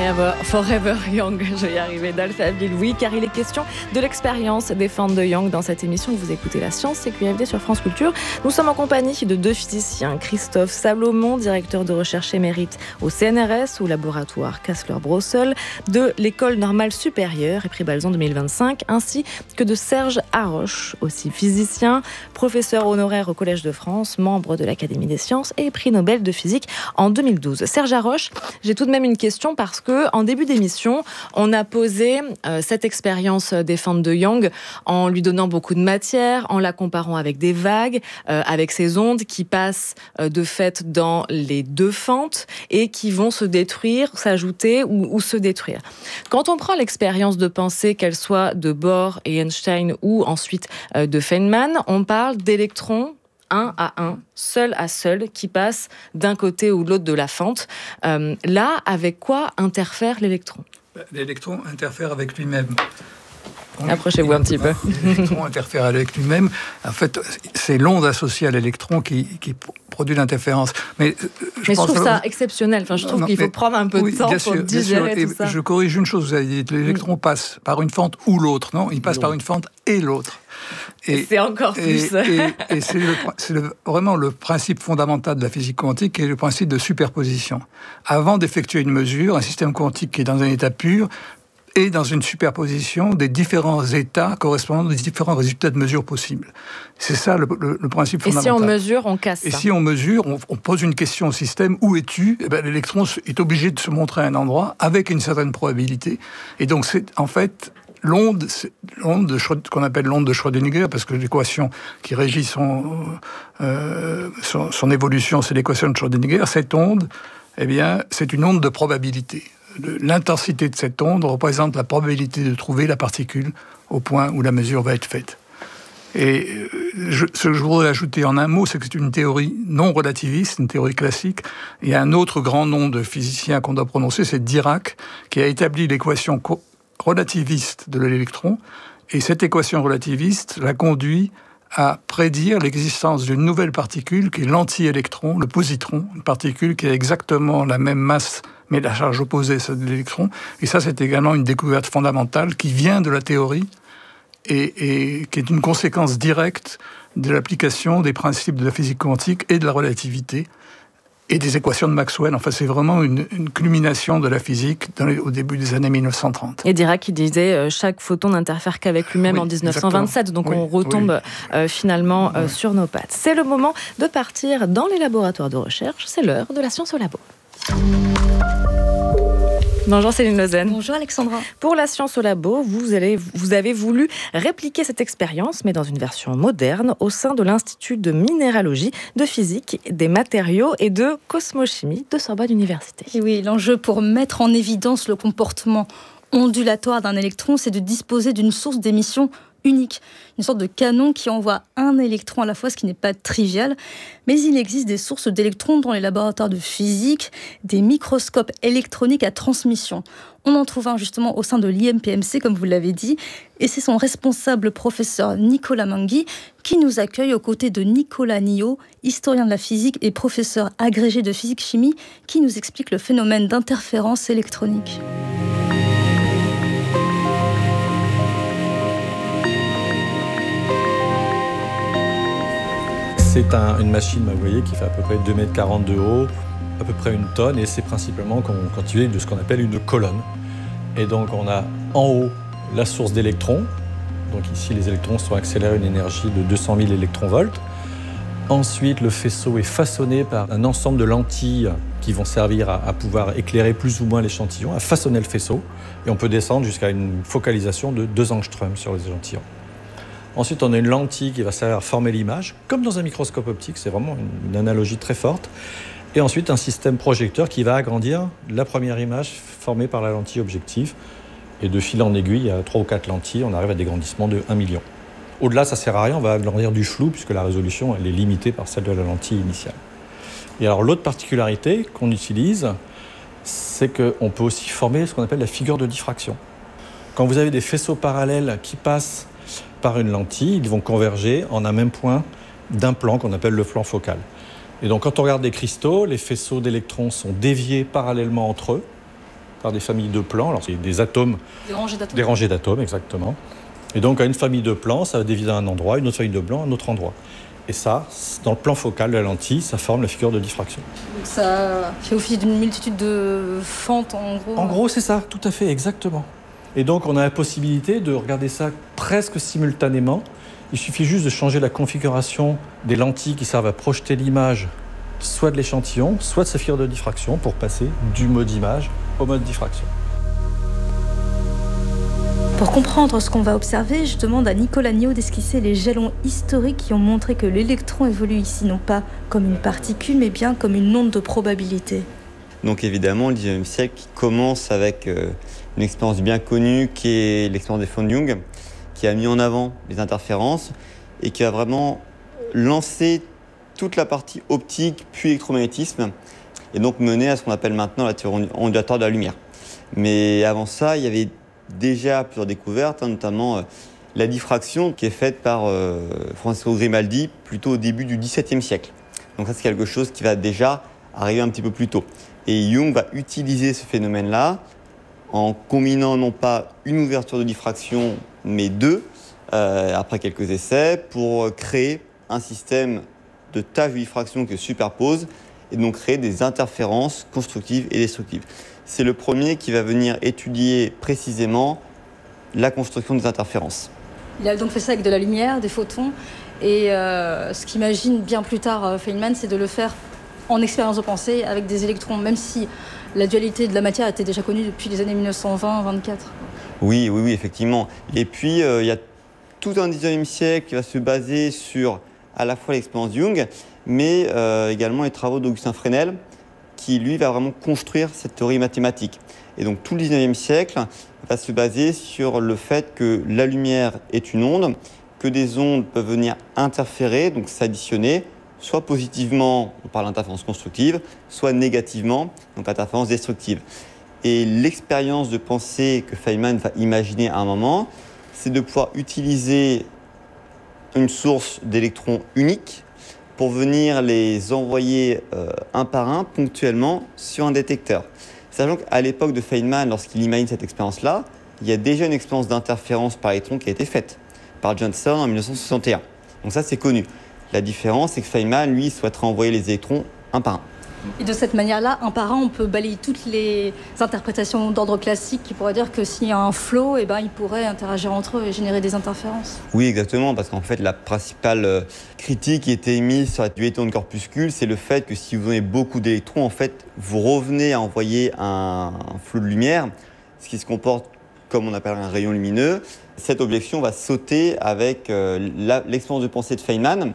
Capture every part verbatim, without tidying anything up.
Forever, Forever Young, je vais y arriver, d'Alphaville, oui, car il est question de l'expérience des fans de Young dans cette émission. Vous écoutez La Science, c'est Q F D sur France Culture. Nous sommes en compagnie de deux physiciens, Christophe Salomon, directeur de recherche émérite au C N R S, au laboratoire Kastler-Brossel, de l'École normale supérieure et prix Balzan deux mille vingt-cinq, ainsi que de Serge Haroche, aussi physicien, professeur honoraire au Collège de France, membre de l'Académie des sciences et prix Nobel de physique en deux mille douze. Serge Haroche, j'ai tout de même une question parce que en début d'émission, on a posé euh, cette expérience des fentes de Young en lui donnant beaucoup de matière, en la comparant avec des vagues, euh, avec ces ondes qui passent euh, de fait dans les deux fentes et qui vont se détruire, s'ajouter ou, ou se détruire. Quand on prend l'expérience de pensée, qu'elle soit de Bohr et Einstein ou ensuite euh, de Feynman, on parle d'électrons un à un, seul à seul, qui passe d'un côté ou de l'autre de la fente. Euh, là, avec quoi interfère l'électron ? L'électron interfère avec lui-même. On Approchez-vous un petit peu. L'électron interfère avec lui-même. En fait, c'est l'onde associée à l'électron qui, qui produit l'interférence. Mais je, mais pense je trouve que... ça exceptionnel. Enfin, je trouve non, qu'il faut mais... prendre un peu oui, de temps pour sûr, digérer tout ça. Je corrige une chose, vous avez dit, l'électron mm. passe par une fente ou l'autre. Non, il passe non. par une fente et l'autre. Et, c'est encore plus. Et, et, et c'est, le, c'est le, vraiment le principe fondamental de la physique quantique, qui est le principe de superposition. Avant d'effectuer une mesure, un système quantique qui est dans un état pur est dans une superposition des différents états correspondant aux différents résultats de mesure possibles. C'est ça le, le, le principe et fondamental. Et si on mesure, on casse Et ça. si on mesure, on, on pose une question au système, où es-tu ? Eh ben, l'électron est obligé de se montrer à un endroit avec une certaine probabilité. Et donc, c'est en fait... L'onde, c'est l'onde de Schrödinger, qu'on appelle l'onde de Schrödinger, parce que l'équation qui régit son, euh, son, son évolution, c'est l'équation de Schrödinger. Cette onde, eh bien, c'est une onde de probabilité. L'intensité de cette onde représente la probabilité de trouver la particule au point où la mesure va être faite. Et je, ce que je voudrais ajouter en un mot, c'est que c'est une théorie non relativiste, une théorie classique. Il y a un autre grand nom de physicien qu'on doit prononcer, c'est Dirac, qui a établi l'équation co- relativiste de l'électron, et cette équation relativiste l'a conduit à prédire l'existence d'une nouvelle particule qui est l'anti-électron, le positron, une particule qui a exactement la même masse, mais la charge opposée, celle de l'électron. Et ça, c'est également une découverte fondamentale qui vient de la théorie et, et qui est une conséquence directe de l'application des principes de la physique quantique et de la relativité, et des équations de Maxwell. Enfin, c'est vraiment une, une culmination de la physique dans les, au début des années mille neuf cent trente. Et Dirac qui disait euh, chaque photon n'interfère qu'avec lui-même oui, en dix-neuf cent vingt-sept. Donc oui, on retombe oui. euh, finalement euh, oui. sur nos pattes. C'est le moment de partir dans les laboratoires de recherche. C'est l'heure de la science au labo. Bonjour Céline Lausanne. Bonjour Alexandra. Pour la science au labo, vous, allez, vous avez voulu répliquer cette expérience, mais dans une version moderne, au sein de l'Institut de minéralogie, de physique, des matériaux et de cosmochimie de Sorbonne Université. Et oui, l'enjeu pour mettre en évidence le comportement ondulatoire d'un électron, c'est de disposer d'une source d'émission unique, une sorte de canon qui envoie un électron à la fois, ce qui n'est pas trivial. Mais il existe des sources d'électrons dans les laboratoires de physique, des microscopes électroniques à transmission. On en trouve un justement au sein de l'I M P M C, comme vous l'avez dit, et c'est son responsable, professeur Nicolas Mangui, qui nous accueille aux côtés de Nicolas Nillot, historien de la physique et professeur agrégé de physique-chimie, qui nous explique le phénomène d'interférence électronique. C'est un, une machine, vous voyez, qui fait à peu près deux mètres quarante de haut, à peu près une tonne, et c'est principalement constitué de ce qu'on appelle une colonne. Et donc on a en haut la source d'électrons. Donc ici, les électrons sont accélérés à une énergie de deux cent mille électronvolts. Ensuite, le faisceau est façonné par un ensemble de lentilles qui vont servir à, à pouvoir éclairer plus ou moins l'échantillon, à façonner le faisceau. Et on peut descendre jusqu'à une focalisation de deux angstroms sur les échantillons. Ensuite, on a une lentille qui va servir à former l'image, comme dans un microscope optique, c'est vraiment une, une analogie très forte. Et ensuite, un système projecteur qui va agrandir la première image formée par la lentille objective. Et de fil en aiguille, il y a trois ou quatre lentilles, on arrive à des grandissements de un million. Au-delà, ça ne sert à rien, on va agrandir du flou, puisque la résolution elle est limitée par celle de la lentille initiale. Et alors, l'autre particularité qu'on utilise, c'est qu'on peut aussi former ce qu'on appelle la figure de diffraction. Quand vous avez des faisceaux parallèles qui passent par une lentille, ils vont converger en un même point d'un plan qu'on appelle le plan focal. Et donc quand on regarde des cristaux, les faisceaux d'électrons sont déviés parallèlement entre eux, par des familles de plans. Alors, c'est des atomes. Des rangées d'atomes. Des rangées d'atomes, exactement. Et donc, à une famille de plans, ça va déviser à un endroit, une autre famille de plans à un autre endroit. Et ça, dans le plan focal de la lentille, ça forme la figure de diffraction. Donc ça fait office d'une multitude de fentes, en gros. En gros, c'est ça, tout à fait, exactement. Et donc, on a la possibilité de regarder ça presque simultanément. Il suffit juste de changer la configuration des lentilles qui servent à projeter l'image, soit de l'échantillon, soit de sa figure de diffraction, pour passer du mode image au mode diffraction. Pour comprendre ce qu'on va observer, je demande à Nicolas Niaud d'esquisser les jalons historiques qui ont montré que l'électron évolue ici non pas comme une particule, mais bien comme une onde de probabilité. Donc évidemment, le dix-neuvième siècle commence avec euh, une expérience bien connue qui est l'expérience des von Young, qui a mis en avant les interférences et qui a vraiment lancé toute la partie optique puis électromagnétisme et donc mené à ce qu'on appelle maintenant la théorie ondulatoire de la lumière. Mais avant ça, il y avait déjà plusieurs découvertes, hein, notamment euh, la diffraction qui est faite par euh, Francesco Grimaldi plutôt au début du dix-septième siècle. Donc ça, c'est quelque chose qui va déjà arriver un petit peu plus tôt. Et Young va utiliser ce phénomène-là en combinant non pas une ouverture de diffraction, mais deux, euh, après quelques essais, pour créer un système de tâches de diffraction qui se superposent et donc créer des interférences constructives et destructives. C'est le premier qui va venir étudier précisément la construction des interférences. Il a donc fait ça avec de la lumière, des photons, et euh, ce qu'imagine bien plus tard Feynman, c'est de le faire en expérience de pensée avec des électrons, même si la dualité de la matière était déjà connue depuis les années mille neuf cent vingt vingt-quatre. Oui, oui, oui, effectivement. Et puis, euh, il y a tout un dix-neuvième siècle qui va se baser sur à la fois l'expérience de Young, mais euh, également les travaux d'Augustin Fresnel, qui, lui, va vraiment construire cette théorie mathématique. Et donc, tout le dix-neuvième siècle va se baser sur le fait que la lumière est une onde, que des ondes peuvent venir interférer, donc s'additionner, soit positivement, on parle d'interférence constructive, soit négativement, donc interférence destructive. Et l'expérience de pensée que Feynman va imaginer à un moment, c'est de pouvoir utiliser une source d'électrons unique pour venir les envoyer euh, un par un, ponctuellement, sur un détecteur. Sachant qu'à l'époque de Feynman, lorsqu'il imagine cette expérience-là, il y a déjà une expérience d'interférence par électron qui a été faite par Johnson en mille neuf cent soixante et un. Donc ça, c'est connu. La différence, c'est que Feynman, lui, souhaiterait envoyer les électrons un par un. Et de cette manière-là, un par un, on peut balayer toutes les interprétations d'ordre classique qui pourraient dire que s'il y a un flot, eh ben, ils pourraient interagir entre eux et générer des interférences. Oui, exactement, parce qu'en fait, la principale euh, critique qui était émise sur la dualité de corpuscule, c'est le fait que si vous donnez beaucoup d'électrons, en fait, vous revenez à envoyer un, un flot de lumière, ce qui se comporte comme on appelle un rayon lumineux. Cette objection va sauter avec euh, la, l'expérience de pensée de Feynman.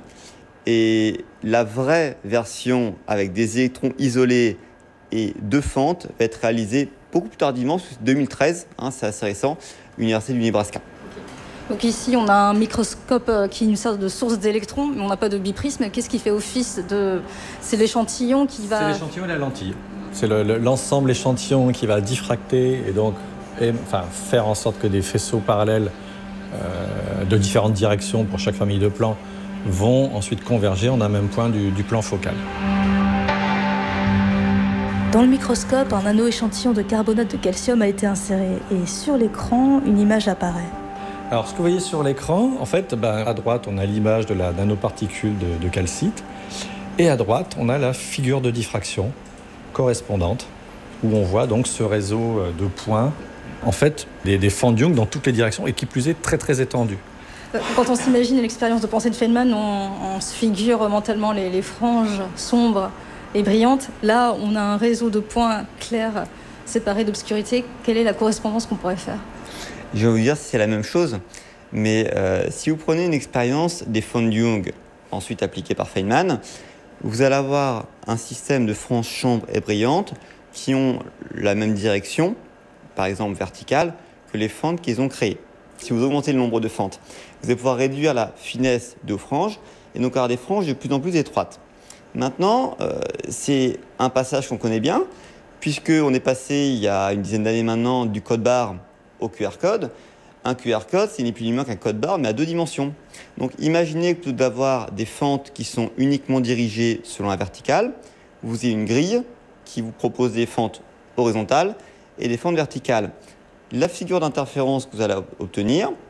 Et la vraie version avec des électrons isolés et deux fentes va être réalisée beaucoup plus tardivement, c'est deux mille treize, hein, c'est assez récent, l'Université du Nebraska. Donc ici, on a un microscope qui nous sert de source d'électrons, mais on n'a pas de biprisme. Qu'est-ce qui fait office de... C'est l'échantillon qui va... C'est l'échantillon et la lentille. C'est le, le, l'ensemble échantillon qui va diffracter et donc et, enfin, faire en sorte que des faisceaux parallèles euh, de différentes directions pour chaque famille de plans vont ensuite converger en un même point du, du plan focal. Dans le microscope, un nano-échantillon de carbonate de calcium a été inséré et sur l'écran, une image apparaît. Alors, ce que vous voyez sur l'écran, en fait, ben, à droite, on a l'image de la nanoparticule de, de calcite et à droite, on a la figure de diffraction correspondante où on voit donc ce réseau de points, en fait, des, des fentes Young dans toutes les directions et qui plus est très très étendu. Quand on s'imagine l'expérience de pensée de Feynman, on, on se figure mentalement les, les franges sombres et brillantes. Là, on a un réseau de points clairs séparés d'obscurité. Quelle est la correspondance qu'on pourrait faire ? Je vais vous dire si c'est la même chose, mais euh, si vous prenez une expérience des von Young, ensuite appliquée par Feynman, vous allez avoir un système de franges sombres et brillantes qui ont la même direction, par exemple verticale, que les fentes qu'ils ont créées. Si vous augmentez le nombre de fentes, vous allez pouvoir réduire la finesse de vos franges et donc avoir des franges de plus en plus étroites. Maintenant, euh, c'est un passage qu'on connaît bien, puisqu'on est passé il y a une dizaine d'années maintenant du code barre au Q R code. Un Q R code, c'est ni plus ni moins qu'un code barre, mais à deux dimensions. Donc imaginez que plutôt d'avoir des fentes qui sont uniquement dirigées selon la verticale, vous avez une grille qui vous propose des fentes horizontales et des fentes verticales. La figure d'interférence que vous allez obtenir,